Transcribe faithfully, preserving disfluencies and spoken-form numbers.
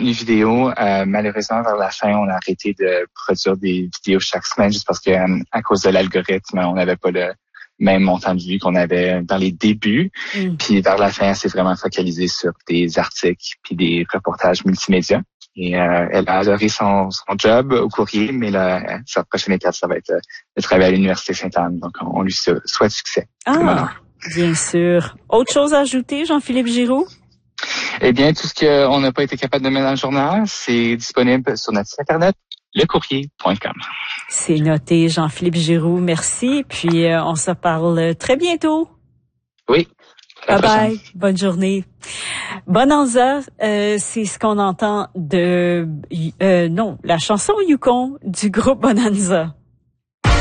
contenu vidéo. Euh, malheureusement, vers la fin, on a arrêté de produire des vidéos chaque semaine juste parce que à cause de l'algorithme, on n'avait pas le même montant de vues qu'on avait dans les débuts. Mm. Puis vers la fin, c'est vraiment focalisé sur des articles puis des reportages multimédia. Et euh, elle a adoré son, son job au courrier, mais là, sa prochaine étape, ça va être de travailler à l'Université Sainte-Anne. Donc, on, on lui souhaite succès. Ah, bien sûr. Autre chose à ajouter, Jean-Philippe Giroux? Eh bien, tout ce qu'on n'a pas été capable de mettre dans le journal, c'est disponible sur notre site internet, le courrier point com. C'est noté, Jean-Philippe Giroux. Merci. Puis, euh, on se parle très bientôt. Oui. Bye bye. Bonne journée. Bonanza, euh, c'est ce qu'on entend de... Euh, non, la chanson Yukon du groupe Bonanza.